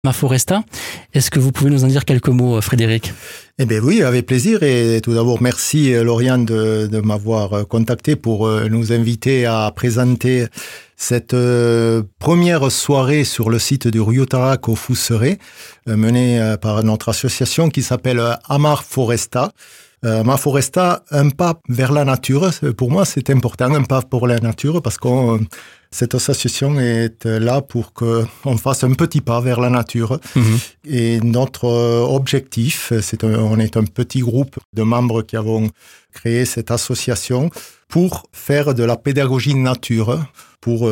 Foresta. Est-ce que vous pouvez nous en dire quelques mots, Frédéric ? Eh bien oui, avec plaisir. Et tout d'abord, merci Lauriane de m'avoir contacté pour nous inviter à présenter cette première soirée sur le site du Ruyotarac au Fousseret, menée par notre association qui s'appelle Amar Foresta. Amar Foresta, un pas vers la nature. Pour moi, c'est important, un pas pour la nature, parce que cette association est là pour qu'on fasse un petit pas vers la nature. Et notre objectif, on est un petit groupe de membres qui avons créé cette association pour faire de la pédagogie nature, pour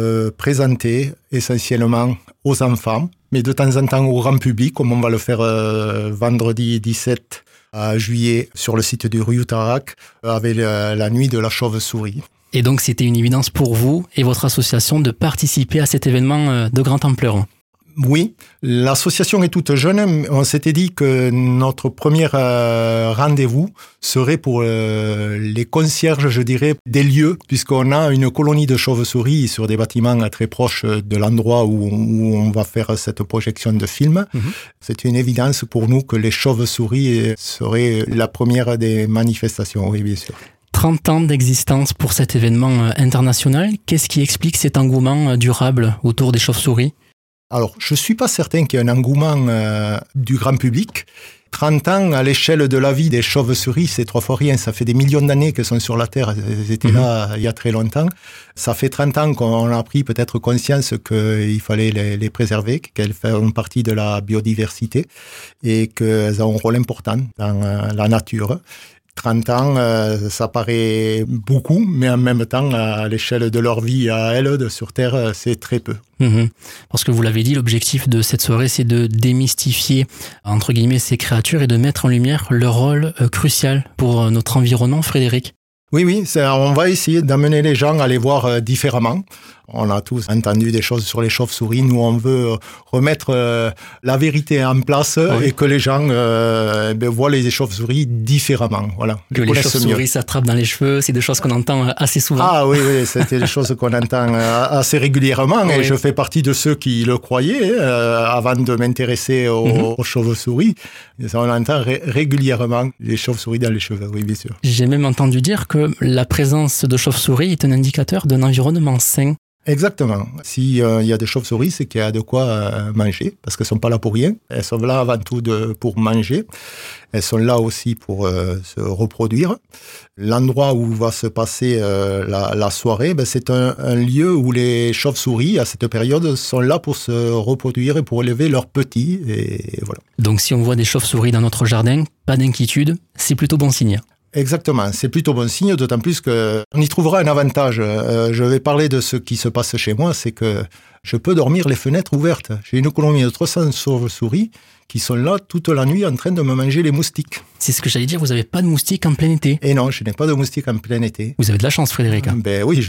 présenter essentiellement aux enfants, mais de temps en temps au grand public, comme on va le faire vendredi 17 juillet sur le site du Ruyotarac avec la nuit de la chauve-souris. Et donc c'était une évidence pour vous et votre association de participer à cet événement de grande ampleur. Oui, l'association est toute jeune. On s'était dit que notre premier rendez-vous serait pour les concierges, je dirais, des lieux, puisqu'on a une colonie de chauves-souris sur des bâtiments très proches de l'endroit où on va faire cette projection de film. C'est une évidence pour nous que les chauves-souris seraient la première des manifestations, oui, bien sûr. 30 ans d'existence pour cet événement international. Qu'est-ce qui explique cet engouement durable autour des chauves-souris ? Alors, je suis pas certain qu'il y ait un engouement du grand public. 30 ans à l'échelle de la vie des chauves-souris, c'est 3 fois rien. Ça fait des millions d'années qu'elles sont sur la Terre. Elles étaient là il y a très longtemps. Ça fait 30 ans qu'on a pris peut-être conscience qu'il fallait les préserver, qu'elles font partie de la biodiversité et qu'elles ont un rôle important dans la nature. 30 ans, ça paraît beaucoup, mais en même temps, à l'échelle de leur vie à elles, sur Terre, c'est très peu. Parce que vous l'avez dit, l'objectif de cette soirée, c'est de démystifier, entre guillemets, ces créatures et de mettre en lumière leur rôle crucial pour notre environnement, Frédéric. Oui, on va essayer d'amener les gens à les voir différemment. On a tous entendu des choses sur les chauves-souris. Nous, on veut remettre la vérité en place et que les gens voient les chauves-souris différemment. Voilà. Que les chauves-souris s'attrapent dans les cheveux, c'est des choses qu'on entend assez souvent. Ah oui, c'était des choses qu'on entend assez régulièrement. Et je fais partie de ceux qui le croyaient avant de m'intéresser aux chauves-souris. On entend régulièrement les chauves-souris dans les cheveux, oui, bien sûr. J'ai même entendu dire que la présence de chauves-souris est un indicateur d'un environnement sain. Exactement. S'il y a des chauves-souris, c'est qu'il y a de quoi manger, parce qu'elles ne sont pas là pour rien. Elles sont là avant tout pour manger. Elles sont là aussi pour se reproduire. L'endroit où va se passer la soirée, c'est un lieu où les chauves-souris, à cette période, sont là pour se reproduire et pour élever leurs petits. Et voilà. Donc si on voit des chauves-souris dans notre jardin, pas d'inquiétude, c'est plutôt bon signe. Exactement, c'est plutôt bon signe, d'autant plus qu'on y trouvera un avantage. Je vais parler de ce qui se passe chez moi, c'est que je peux dormir les fenêtres ouvertes. J'ai une colonie de 300 chauves-souris qui sont là toute la nuit en train de me manger les moustiques. C'est ce que j'allais dire, vous n'avez pas de moustiques en plein été. Et non, je n'ai pas de moustiques en plein été. Vous avez de la chance, Frédéric. Ben oui,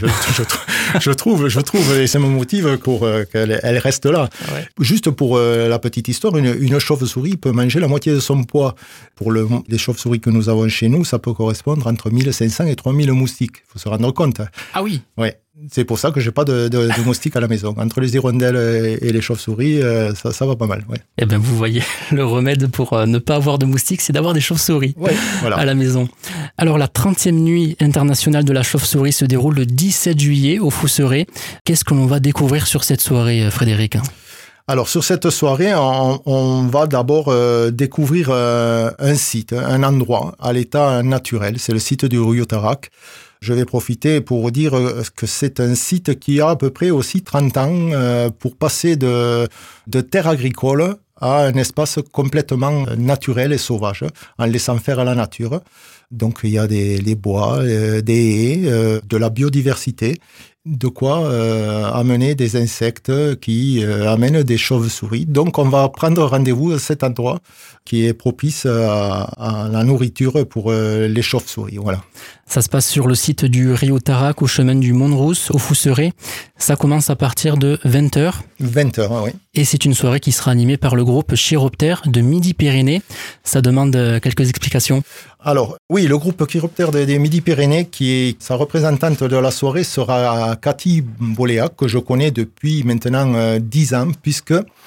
je trouve, et ça me motive pour qu'elle reste là. Ouais. Juste pour la petite histoire, une chauve-souris peut manger la moitié de son poids. Pour les chauves-souris que nous avons chez nous, ça peut correspondre entre 1500 et 3000 moustiques. Il faut se rendre compte. Ah oui. Ouais. C'est pour ça que j'ai pas de moustiques à la maison. Entre les hirondelles et les chauves-souris, ça va pas mal. Ouais. Eh ben, vous voyez, le remède pour ne pas avoir de moustiques, c'est d'avoir des chauves-souris à la maison. Alors, la 30e nuit internationale de la chauve-souris se déroule le 17 juillet au Fousseret. Qu'est-ce que l'on va découvrir sur cette soirée, Frédéric ? Alors, sur cette soirée, on va d'abord découvrir un site, un endroit à l'état naturel. C'est le site du Ruyotarac. Je vais profiter pour dire que c'est un site qui a à peu près aussi 30 ans pour passer de terre agricole à un espace complètement naturel et sauvage, en laissant faire la nature. Donc il y a des bois, des haies, de la biodiversité, de quoi amener des insectes qui amènent des chauves-souris. Donc on va prendre rendez-vous à cet endroit qui est propice à la nourriture pour les chauves-souris. Voilà. Ça se passe sur le site du Ruyotarac, au chemin du Mont-de-Rousse, au Fousseret. Ça commence à partir de 20h. 20h, oui. Et c'est une soirée qui sera animée par le groupe Chiroptère de Midi-Pyrénées. Ça demande quelques explications. Alors, oui, le groupe Chiroptère des Midi-Pyrénées, qui est sa représentante de la soirée, sera Cathy Boléa, que je connais depuis maintenant 10 ans, puisque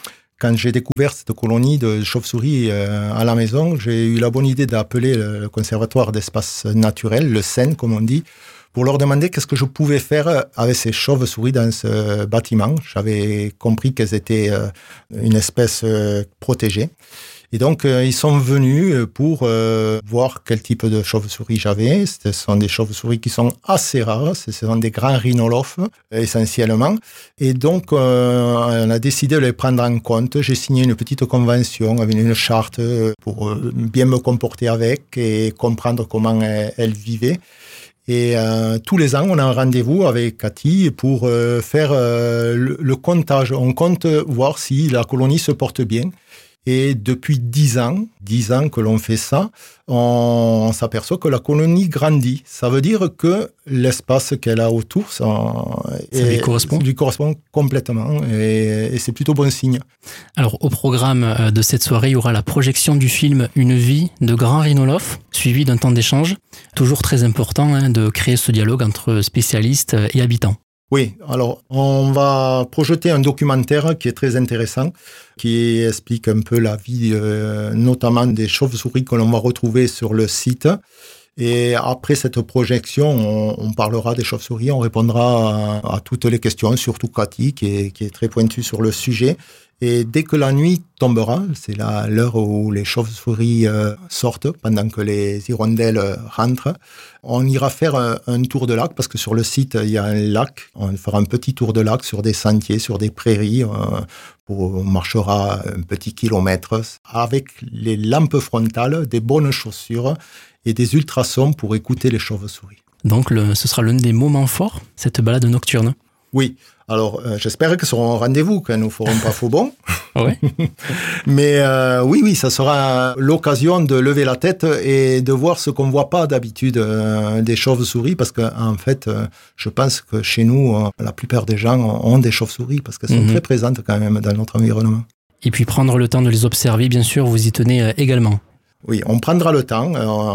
quand j'ai découvert cette colonie de chauves-souris à la maison, j'ai eu la bonne idée d'appeler le conservatoire d'espaces naturels, le CEN comme on dit, pour leur demander qu'est-ce que je pouvais faire avec ces chauves-souris dans ce bâtiment. J'avais compris qu'elles étaient une espèce protégée. Et donc, ils sont venus pour voir quel type de chauve-souris j'avais. Ce sont des chauves-souris qui sont assez rares. Ce sont des grands rhinolophes, essentiellement. Et donc, on a décidé de les prendre en compte. J'ai signé une petite convention avec une charte pour bien me comporter avec et comprendre comment elles vivaient. Et tous les ans, on a un rendez-vous avec Cathy pour faire le comptage. On compte voir si la colonie se porte bien. Et depuis 10 ans que l'on fait ça, on s'aperçoit que la colonie grandit. Ça veut dire que l'espace qu'elle a autour, ça lui correspond complètement. Et c'est plutôt bon signe. Alors, au programme de cette soirée, il y aura la projection du film Une vie de grand rhinolophe, suivi d'un temps d'échange. Toujours très important de créer ce dialogue entre spécialistes et habitants. Oui, alors on va projeter un documentaire qui est très intéressant, qui explique un peu la vie, notamment des chauves-souris que l'on va retrouver sur le site. Et après cette projection, on parlera des chauves-souris, on répondra à toutes les questions, surtout Cathy, qui est très pointue sur le sujet. Et dès que la nuit tombera, c'est l'heure où les chauves-souris sortent, pendant que les hirondelles rentrent, on ira faire un tour de lac, parce que sur le site, il y a un lac. On fera un petit tour de lac sur des sentiers, sur des prairies. On marchera un petit kilomètre avec les lampes frontales, des bonnes chaussures et des ultrasons pour écouter les chauves-souris. Donc ce sera l'un des moments forts, cette balade nocturne. Oui, alors j'espère qu'elles seront au rendez-vous, qu'elles ne nous feront pas faux bon. Ouais. Mais oui, ça sera l'occasion de lever la tête et de voir ce qu'on ne voit pas d'habitude des chauves-souris, parce qu'en fait, je pense que chez nous, la plupart des gens ont des chauves-souris, parce qu'elles sont très présentes quand même dans notre environnement. Et puis prendre le temps de les observer, bien sûr, vous y tenez également. Oui, on prendra le temps,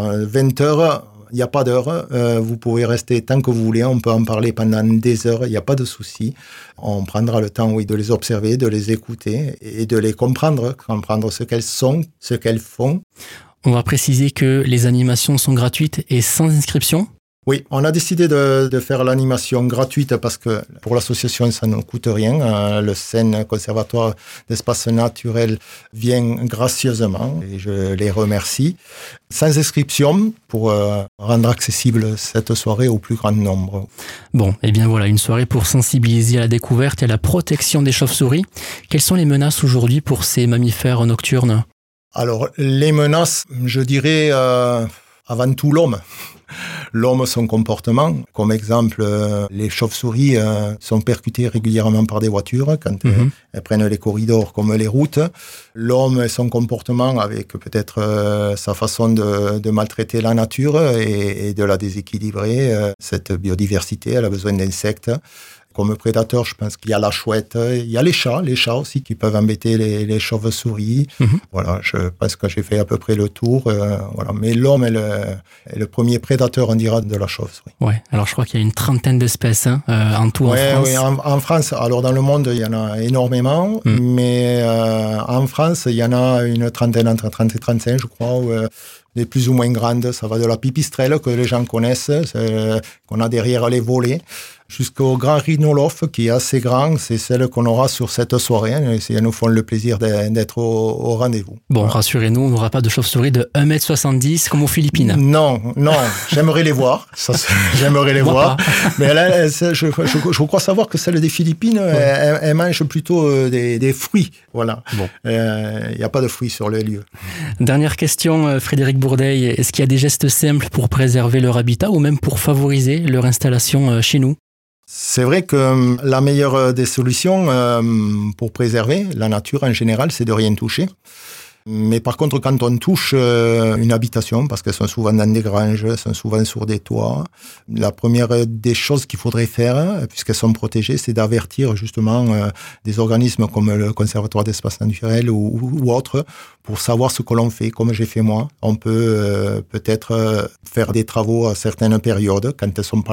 20 heures. Il n'y a pas d'heure, vous pouvez rester tant que vous voulez, on peut en parler pendant des heures, il n'y a pas de souci. On prendra le temps, oui, de les observer, de les écouter et de les comprendre ce qu'elles sont, ce qu'elles font. On va préciser que les animations sont gratuites et sans inscription. Oui, on a décidé de faire l'animation gratuite parce que pour l'association, ça ne coûte rien. Le CEN, Conservatoire d'espaces naturels, vient gracieusement et je les remercie. Sans inscription pour rendre accessible cette soirée au plus grand nombre. Bon, et bien voilà, une soirée pour sensibiliser à la découverte et à la protection des chauves-souris. Quelles sont les menaces aujourd'hui pour ces mammifères nocturnes ? Alors, les menaces, je dirais avant tout l'homme. L'homme, son comportement. Comme exemple, les chauves-souris sont percutées régulièrement par des voitures quand elles prennent les corridors comme les routes. L'homme et son comportement avec peut-être sa façon de maltraiter la nature et de la déséquilibrer. Cette biodiversité, elle a besoin d'insectes. Comme prédateur, je pense qu'il y a la chouette, il y a les chats aussi qui peuvent embêter les chauves-souris. Voilà, je pense que j'ai fait à peu près le tour. Voilà. Mais l'homme est le premier prédateur, on dira, de la chauve-souris. Ouais. Alors je crois qu'il y a une trentaine d'espèces en tout en France. Oui, en France. Alors dans le monde, il y en a énormément, mais en France, il y en a une trentaine, entre 30 et 35, je crois. Les plus ou moins grandes, ça va de la pipistrelle que les gens connaissent, qu'on a derrière les volets, jusqu'au grand rhinolophe qui est assez grand, c'est celle qu'on aura sur cette soirée. Elles nous font le plaisir d'être au rendez-vous. Bon, voilà. Rassurez-nous, on n'aura pas de chauves-souris de 1m70 comme aux Philippines. Non, j'aimerais les voir. J'aimerais les voir. Mais là, je crois savoir que celle des Philippines, elle mange plutôt des fruits. Voilà. Bon. Il n'y a pas de fruits sur le lieu. Dernière question, Frédéric Bourdeil. Est-ce qu'il y a des gestes simples pour préserver leur habitat ou même pour favoriser leur installation chez nous ? C'est vrai que la meilleure des solutions pour préserver la nature en général, c'est de rien toucher. Mais par contre, quand on touche une habitation, parce qu'elles sont souvent dans des granges, elles sont souvent sur des toits, la première des choses qu'il faudrait faire, puisqu'elles sont protégées, c'est d'avertir justement des organismes comme le Conservatoire d'espaces naturels ou autres, pour savoir ce que l'on fait, comme j'ai fait moi. On peut peut-être faire des travaux à certaines périodes, quand elles sont pas là,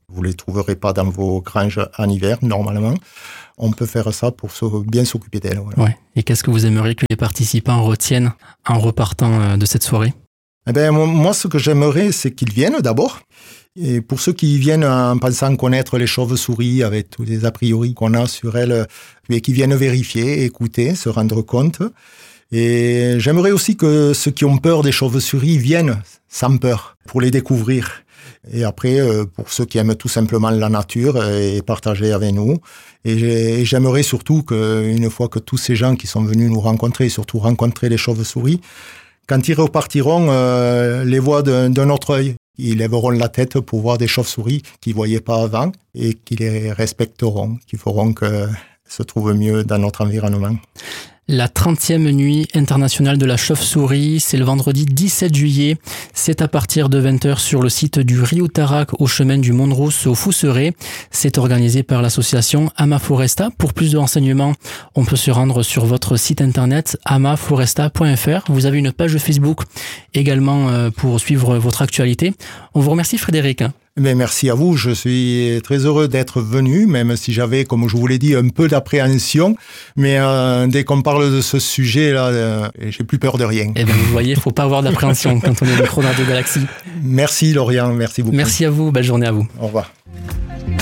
Vous les trouverez pas dans vos granges en hiver, normalement. On peut faire ça pour bien s'occuper d'elles. Voilà. Ouais. Et qu'est-ce que vous aimeriez que les participants retiennent en repartant de cette soirée? Eh ben, moi, ce que j'aimerais, c'est qu'ils viennent d'abord. Et pour ceux qui viennent en pensant connaître les chauves-souris avec tous les a priori qu'on a sur elles, et qui viennent vérifier, écouter, se rendre compte. Et j'aimerais aussi que ceux qui ont peur des chauves-souris viennent sans peur pour les découvrir. Et après, pour ceux qui aiment tout simplement la nature et partager avec nous. Et j'aimerais surtout qu'une fois que tous ces gens qui sont venus nous rencontrer, surtout rencontrer les chauves-souris, quand ils repartiront, les voient d'un autre œil. Ils lèveront la tête pour voir des chauves-souris qu'ils ne voyaient pas avant et qui les respecteront, qui feront qu'elles se trouvent mieux dans notre environnement. La 30e nuit internationale de la chauve-souris, c'est le vendredi 17 juillet. C'est à partir de 20h sur le site du Riutarac au chemin du Mont-de-Rousse au Fousseret. C'est organisé par l'association Amafloresta. Pour plus de renseignements, on peut se rendre sur votre site internet amafloresta.fr. Vous avez une page Facebook également pour suivre votre actualité. On vous remercie Frédéric. Mais merci à vous, je suis très heureux d'être venu, même si j'avais, comme je vous l'ai dit, un peu d'appréhension. Mais dès qu'on parle de ce sujet-là, j'ai plus peur de rien. Eh bien, vous voyez, il ne faut pas avoir d'appréhension quand on est au micro de Radio Galaxie. Merci Lauriane, merci beaucoup. Merci à vous, belle journée à vous. Au revoir.